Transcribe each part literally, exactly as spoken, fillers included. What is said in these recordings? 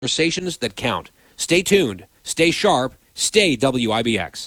Conversations that count. Stay tuned, stay sharp, stay W I B X.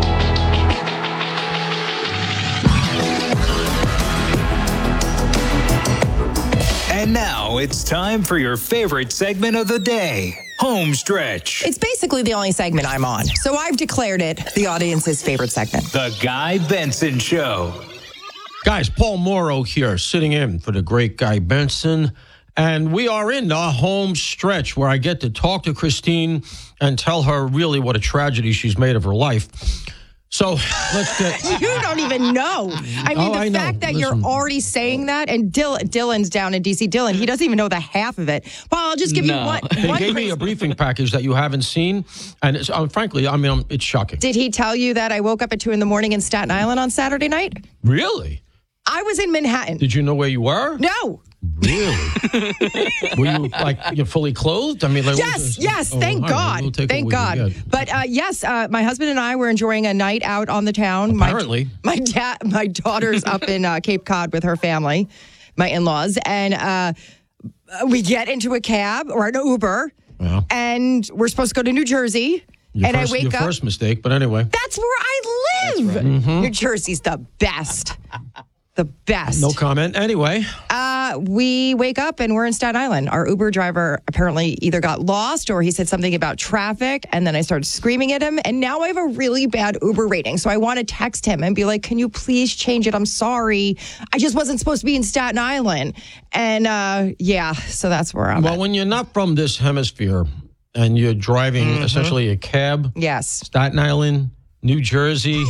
And now it's time for your favorite segment of the day, Home Stretch. It's basically the only segment I'm on, so I've declared it the audience's favorite segment. The Guy Benson Show. Guys, Paul Morrow here, sitting in for the great Guy Benson. And we are in the home stretch where I get to talk to Christine and tell her really what a tragedy she's made of her life. So let's get... You don't even know. I mean, Oh, the I know. fact that Listen. you're already saying that, and Dylan, Dylan's down in D C. Dylan, he doesn't even know the half of it. Paul, I'll just give No. you one. They one gave me a crazy- briefing package that you haven't seen. And it's, um, frankly, I mean, um, it's shocking. Did he tell you that I woke up at two in the morning in Staten Island on Saturday night? Really? I was in Manhattan. Did you know where you were? No. Really? Were you, like, you're fully clothed? I mean, like, what Yes, was this? yes, Oh, thank all right, God. we'll take what Thank we can God. get. But uh, yes, uh, my husband and I were enjoying a night out on the town. Apparently. My, my dad, my daughter's up in uh, Cape Cod with her family, my in-laws, and uh, we get into a cab or an Uber, Yeah. and we're supposed to go to New Jersey. Your and first, I wake your up. first mistake, but anyway. That's where I live. Mm-hmm. New Jersey's the best. The best. No comment. Anyway. Uh, we wake up and we're in Staten Island. Our Uber driver apparently either got lost or he said something about traffic. And then I started screaming at him. And now I have a really bad Uber rating. So I want to text him and be like, can you please change it? I'm sorry. I just wasn't supposed to be in Staten Island. And uh, yeah, so that's where I'm Well, at. when you're not from this hemisphere and you're driving Mm-hmm. essentially a cab, Yes. Staten Island, New Jersey.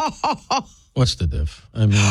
What's the diff? I mean, really,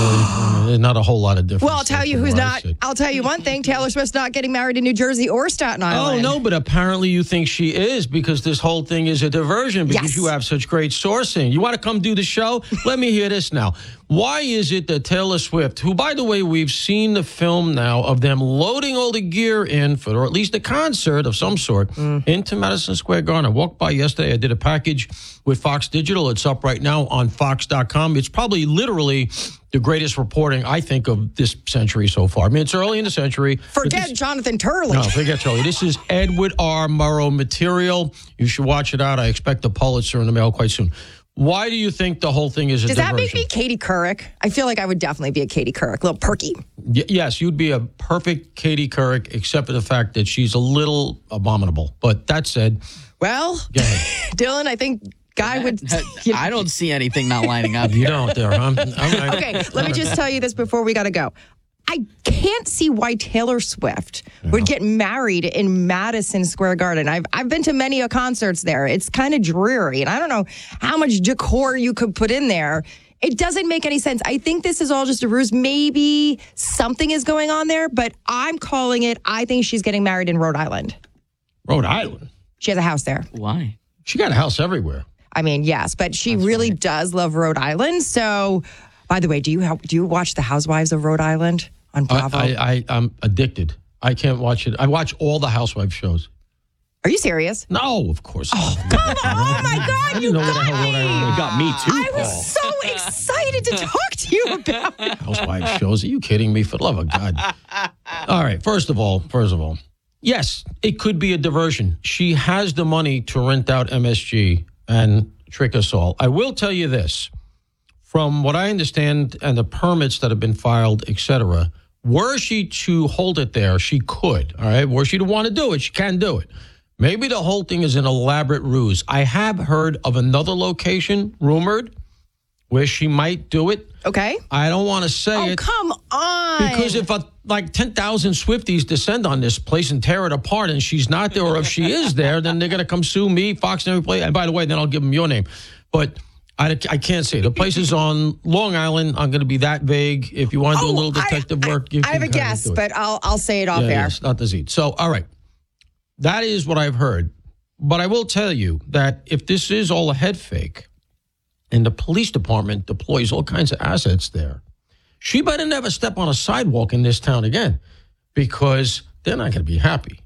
I mean, not a whole lot of difference. Well, I'll tell you from who's where I not. sit. I'll tell you one thing. Taylor Swift's not getting married in New Jersey or Staten Oh, Island. no, but apparently you think she is because this whole thing is a diversion because Yes. you have such great sourcing. You want to come do the show? Let me hear this now. Why is it that Taylor Swift, who, by the way, we've seen the film now of them loading all the gear in for, or at least a concert of some sort, Mm. into Madison Square Garden. I walked by yesterday. I did a package with Fox Digital. It's up right now on fox dot com. It's probably literally the greatest reporting, I think, of this century so far. I mean, it's early in the century. but Forget this- Jonathan Turley. no, forget Charlie. This is Edward R. Murrow material. You should watch it out. I expect a Pulitzer in the mail quite soon. Why do you think the whole thing is a Does that diversion? make me Katie Couric? I feel like I would definitely be a Katie Couric, a little perky. Y- yes, you'd be a perfect Katie Couric, except for the fact that she's a little abominable. But that said, Well, go ahead. Dylan, I think Guy would. you know- I don't see anything not lining up. You don't there, huh? All right. Okay, let me just tell you this before we got to go. I can't see why Taylor Swift would get married in Madison Square Garden. I've I've been to many a concerts there. It's kind of dreary, and I don't know how much decor you could put in there. It doesn't make any sense. I think this is all just a ruse. Maybe something is going on there, but I'm calling it. I think she's getting married in Rhode Island. Rhode Island. She has a house there. Why? She got a house everywhere. I mean, yes, but she really does love Rhode Island. So, by the way, do you do you watch The Housewives of Rhode Island on Bravo? I, I, I, I'm addicted. I can't watch it. I watch all the Housewife shows. Are you serious? No, of course. Oh, Come on! Oh my God! You know what the got hell Rhode me. Island You got me too, I Paul. was so excited to talk to you about it. Housewife shows. Are you kidding me? For the love of God. All right. First of all, first of all, yes, it could be a diversion. She has the money to rent out M S G and trick us all. I will tell you this. From what I understand and the permits that have been filed, et cetera, were she to hold it there, she could. All right. Were she to want to do it, she can do it. Maybe the whole thing is an elaborate ruse. I have heard of another location, rumored, where she might do it. Okay. I don't want to say Oh, it. come on. Because if a, like ten thousand Swifties descend on this place and tear it apart and she's not there, or if she is there, then they're going to come sue me, Fox, and every place. And by the way, then I'll give them your name. But I, I can't say. The place is on Long Island. I'm going to be that vague. If you want to do a Oh, little detective I, work, you I, I can have a kind of guess, do it. but I'll I'll say it off Yeah, air. yes, not the Z. So, all right. That is what I've heard. But I will tell you that if this is all a head fake and the police department deploys all kinds of assets there, she better never step on a sidewalk in this town again because they're not going to be happy.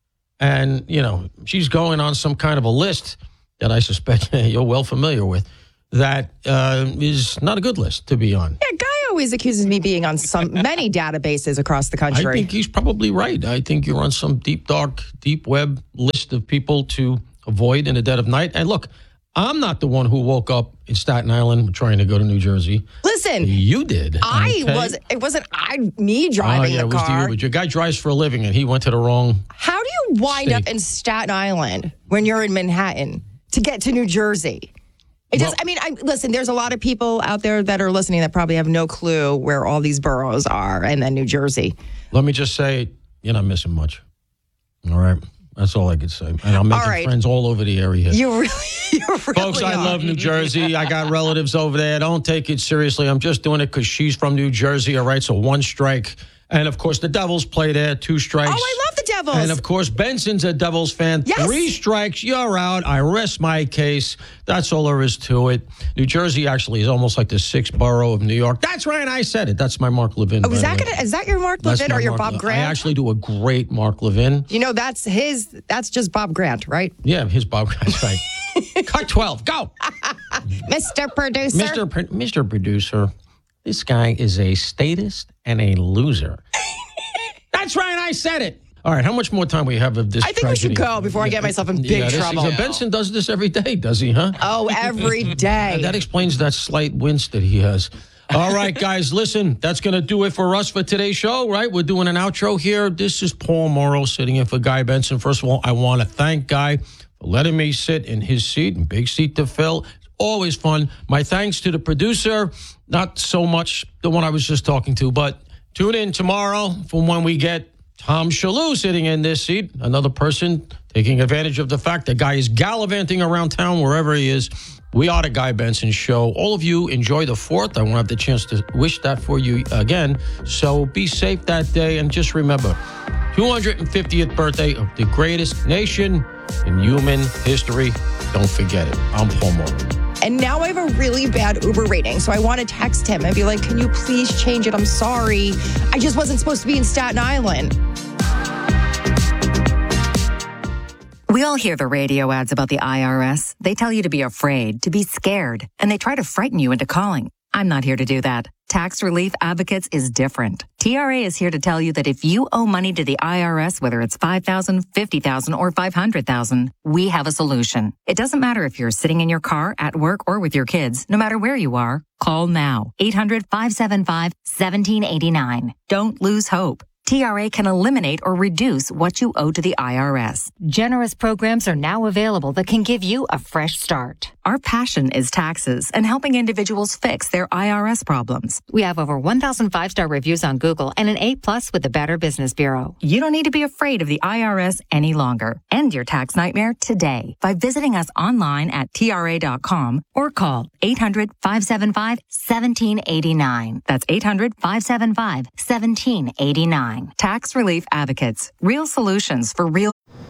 And, you know, she's going on some kind of a list that I suspect you're well familiar with that uh, is not a good list to be on. Yeah, Guy always accuses me being on some many databases across the country. I think he's probably right. I think you're on some deep, dark, deep web list of people to avoid in the dead of night. And look, I'm not the one who woke up in Staten Island trying to go to New Jersey. Listen, you did. I okay? was. It wasn't I me driving oh, yeah, the it was car. you, but your guy drives for a living, and he went to the wrong. How do you wind state. up in Staten Island when you're in Manhattan to get to New Jersey? It Well, just. I mean, I listen. There's a lot of people out there that are listening that probably have no clue where all these boroughs are, and then New Jersey. Let me just say, you're not missing much. All right. That's all I could say. And I'm making right. friends all over the area. You really, you really Folks, I are. love New Jersey. I got relatives over there. Don't take it seriously. I'm just doing it because she's from New Jersey. All right. So one strike. And of course, the Devils play there. Two strikes. Oh, I love the Devils. And of course, Benson's a Devils fan. Yes. Three strikes, you're out. I rest my case. That's all there is to it. New Jersey actually is almost like the sixth borough of New York. That's right. I said it. That's my Mark Levin. Oh, is by that the way. gonna? Is that your Mark That's Levin my or your Mark Bob Le- Grant? I actually do a great Mark Levin. You know, that's his. That's just Bob Grant, right? Yeah, his Bob Grant's right. Cut twelve. Go. Mister Producer. Mister Pro- Mister Producer, this guy is a statist and a loser. That's right, I said it. All right, how much more time we have of this? I think we should tragedy? go before I get myself in big yeah, this, trouble. is- Benson does this every day, does he, huh? Oh, every day. That explains that slight wince that he has. All right, guys, listen, that's going to do it for us for today's show, right? We're doing an outro here. This is Paul Morrow sitting in for Guy Benson. First of all, I want to thank Guy for letting me sit in his seat, and big seat to fill. It's always fun. My thanks to the producer, not so much the one I was just talking to, but tune in tomorrow for when we get Tom Shalhoub sitting in this seat, another person taking advantage of the fact that Guy is gallivanting around town wherever he is. We are the Guy Benson Show. All of you enjoy the fourth. I won't have the chance to wish that for you again. So be safe that day. And just remember, two hundred fiftieth birthday of the greatest nation in human history. Don't forget it. I'm Paul Morrow. And now I have a really bad Uber rating. So I want to text him and be like, can you please change it? I'm sorry. I just wasn't supposed to be in Staten Island. We all hear the radio ads about the I R S. They tell you to be afraid, to be scared, and they try to frighten you into calling. I'm not here to do that. Tax Relief Advocates is different. T R A is here to tell you that if you owe money to the I R S, whether it's five thousand dollars, fifty thousand dollars, or five hundred thousand dollars, we have a solution. It doesn't matter if you're sitting in your car, at work, or with your kids. No matter where you are, call now. eight hundred, five seven five, one seven eight nine. Don't lose hope. T R A can eliminate or reduce what you owe to the I R S. Generous programs are now available that can give you a fresh start. Our passion is taxes and helping individuals fix their I R S problems. We have over one thousand five-star reviews on Google and an A plus with the Better Business Bureau. You don't need to be afraid of the I R S any longer. End your tax nightmare today by visiting us online at T R A dot com or call eight hundred, five seven five, one seven eight nine. That's eight hundred, five seven five, one seven eight nine. Tax Relief Advocates. Real solutions for real.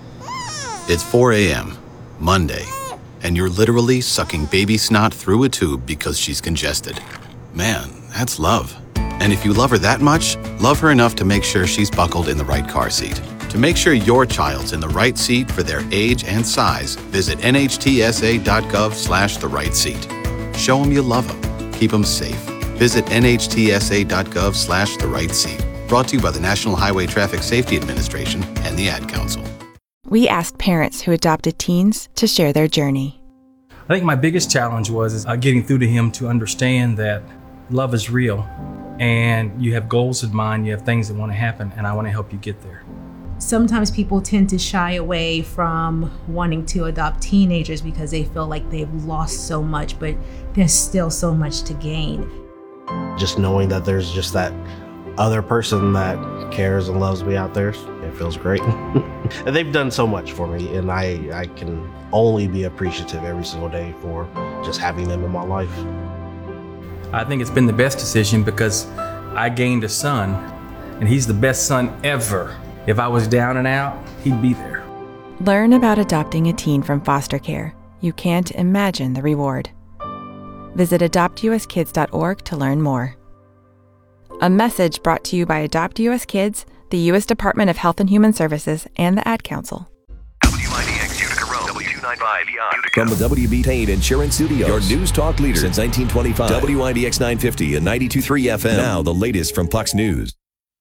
It's four a.m., Monday, and you're literally sucking baby snot through a tube because she's congested. Man, that's love. And if you love her that much, love her enough to make sure she's buckled in the right car seat. To make sure your child's in the right seat for their age and size, visit N H T S A dot gov slash the right seat. Show them you love them. Keep them safe. Visit N H T S A dot gov slash the right seat. Brought to you by the National Highway Traffic Safety Administration and the Ad Council. We asked parents who adopted teens to share their journey. I think my biggest challenge was is, uh, getting through to him to understand that love is real and you have goals in mind, you have things that want to happen, and I want to help you get there. Sometimes people tend to shy away from wanting to adopt teenagers because they feel like they've lost so much, but there's still so much to gain. Just knowing that there's just that other person that cares and loves me out there, it feels great. And they've done so much for me, and I, I can only be appreciative every single day for just having them in my life. I think it's been the best decision because I gained a son, and he's the best son ever. If I was down and out, he'd be there. Learn about adopting a teen from foster care. You can't imagine the reward. Visit adopt U S kids dot org to learn more. A message brought to you by Adopt U S Kids, the U S Department of Health and Human Services, and the Ad Council. W I D X Utica Road. W ninety-nine point five E I. From the W B Payne Insurance Studios, your news talk leader since nineteen twenty-five. W I D X nine fifty and ninety-two point three F M. Now the latest from Fox News.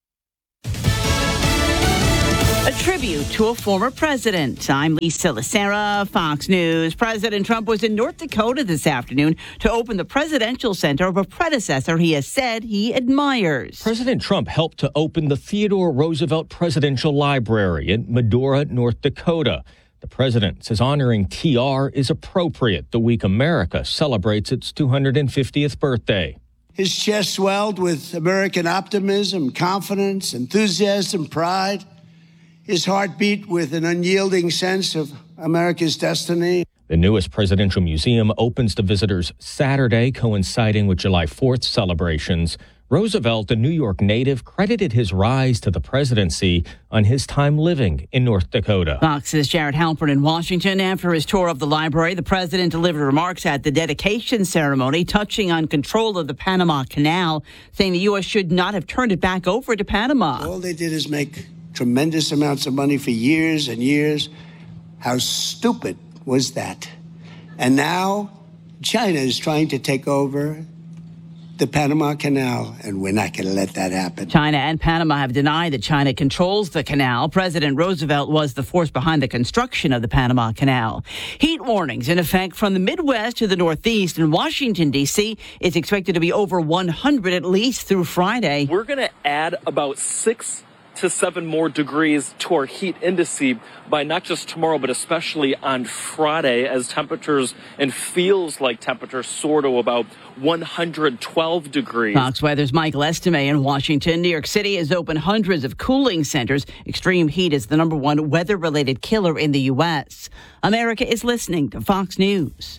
A tribute to a former president. I'm Lisa Lacera, Fox News. President Trump was in North Dakota this afternoon to open the presidential center of a predecessor he has said he admires. President Trump helped to open the Theodore Roosevelt Presidential Library in Medora, North Dakota. The president says honoring T R is appropriate the week America celebrates its two hundred fiftieth birthday. His chest swelled with American optimism, confidence, enthusiasm, pride. His heart beat with an unyielding sense of America's destiny. The newest presidential museum opens to visitors Saturday, coinciding with July fourth celebrations. Roosevelt, a New York native, credited his rise to the presidency on his time living in North Dakota. Fox's Jared Halpern in Washington. After his tour of the library, the president delivered remarks at the dedication ceremony, touching on control of the Panama Canal, saying the U S should not have turned it back over to Panama. All they did is make tremendous amounts of money for years and years. How stupid was that? And now China is trying to take over the Panama Canal, and we're not going to let that happen. China and Panama have denied that China controls the canal. President Roosevelt was the force behind the construction of the Panama Canal. Heat warnings in effect from the Midwest to the Northeast, and Washington, D C is expected to be over one hundred at least through Friday. We're going to add about six to seven more degrees to our heat index by not just tomorrow, but especially on Friday, as temperatures and feels like temperatures soar to about one hundred twelve degrees. Fox Weather's Michael Estime in Washington. New York City has opened hundreds of cooling centers. Extreme heat is the number one weather-related killer in the U S. America is listening to Fox News.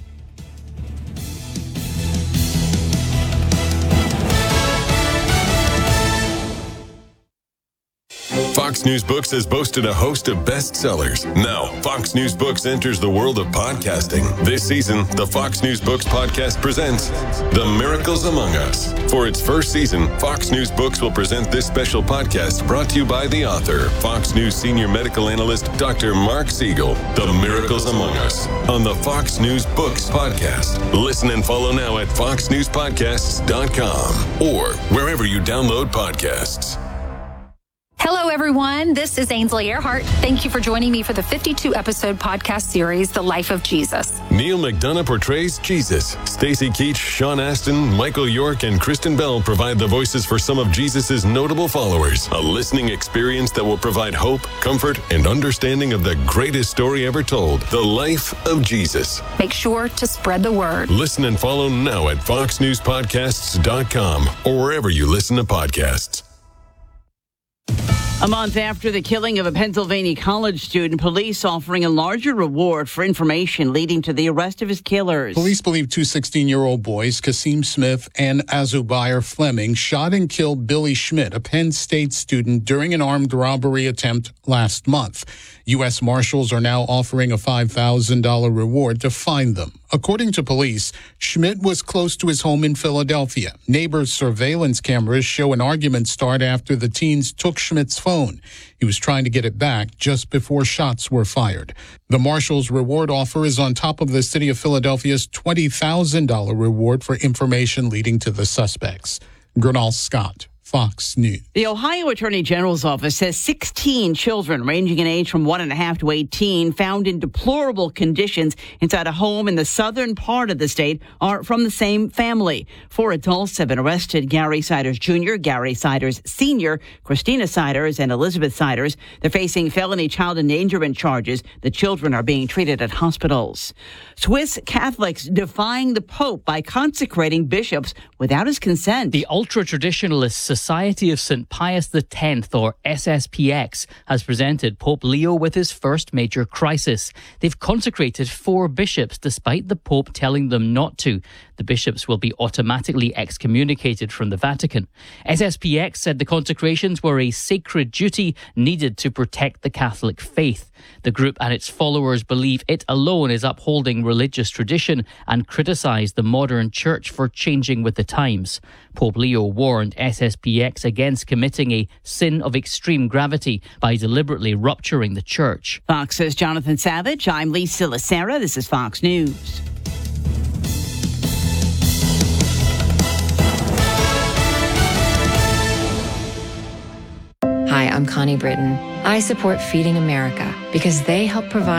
Fox News Books has boasted a host of bestsellers. Now, Fox News Books enters the world of podcasting. This season, the Fox News Books podcast presents The Miracles Among Us. For its first season, Fox News Books will present this special podcast brought to you by the author, Fox News senior medical analyst, Doctor Mark Siegel. The Miracles Among Us on the Fox News Books podcast. Listen and follow now at fox news podcasts dot com or wherever you download podcasts. Hello, everyone. This is Ainsley Earhart. Thank you for joining me for the fifty-two episode podcast series, The Life of Jesus. Neil McDonough portrays Jesus. Stacey Keach, Sean Astin, Michael York, and Kristen Bell provide the voices for some of Jesus's notable followers. A listening experience that will provide hope, comfort, and understanding of the greatest story ever told, The Life of Jesus. Make sure to spread the word. Listen and follow now at fox news podcasts dot com or wherever you listen to podcasts. A month after the killing of a Pennsylvania college student, police offering a larger reward for information leading to the arrest of his killers. Police believe two sixteen-year-old boys, Kasim Smith and Azubair Fleming, shot and killed Billy Schmidt, a Penn State student, during an armed robbery attempt last month. U S Marshals are now offering a five thousand dollars reward to find them. According to police, Schmidt was close to his home in Philadelphia. Neighbors' surveillance cameras show an argument start after the teens took Schmidt's phone. He was trying to get it back just before shots were fired. The Marshals' reward offer is on top of the city of Philadelphia's twenty thousand dollars reward for information leading to the suspects. Gernal Scott, Fox News. The Ohio Attorney General's office says sixteen children ranging in age from one and a half to eighteen found in deplorable conditions inside a home in the southern part of the state are from the same family. Four adults have been arrested: Gary Siders Junior, Gary Siders Senior, Christina Siders, and Elizabeth Siders. They're facing felony child endangerment charges. The children are being treated at hospitals. Swiss Catholics defying the Pope by consecrating bishops without his consent. The ultra-traditionalist Society of Saint Pius X, or S S P X, has presented Pope Leo with his first major crisis. They've consecrated four bishops despite the Pope telling them not to. The bishops will be automatically excommunicated from the Vatican. S S P X said the consecrations were a sacred duty needed to protect the Catholic faith. The group and its followers believe it alone is upholding religious tradition and criticise the modern church for changing with the times. Pope Leo warned S S P X against committing a sin of extreme gravity by deliberately rupturing the church. Fox's Jonathan Savage. I'm Lisa Lacera. This is Fox News. Hi, I'm Connie Britton. I support Feeding America because they help provide